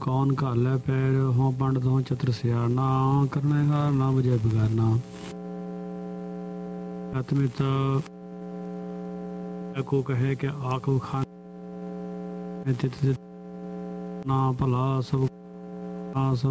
कौन घालै पैर, हों पंडित हों चतुर सियाना, करने हार ना बजै बिगाड़ना। अतमित को कहे कि आक खाने तित ना भला सब